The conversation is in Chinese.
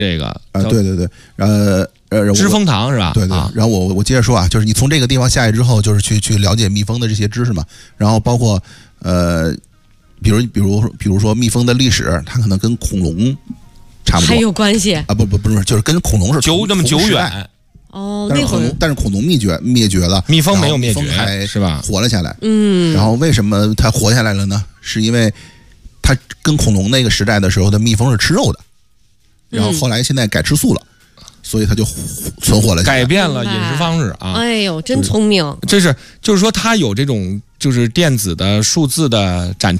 这个对对对， 知蜂堂是吧？ 对对。然后我接着说啊，就是你从这个地方下去之后，就是去了解蜜蜂的这些知识嘛，然后包括比如说蜜蜂的历史，它可能跟恐龙差不多， 还有关系啊？ 不是，就是跟恐龙是那么久远。 那会儿， 但是恐龙灭绝了， 蜜蜂没有灭绝， 还是吧？ 活了下来。然后为什么它活下来了呢？是因为它跟恐龙那个时代的时候的蜜蜂是吃肉的，然后后来现在改吃素了，所以它就存活了下来， 改变了饮食方式啊！ 哎呦，真聪明！ 就是说，它有这种就是电子的数字的展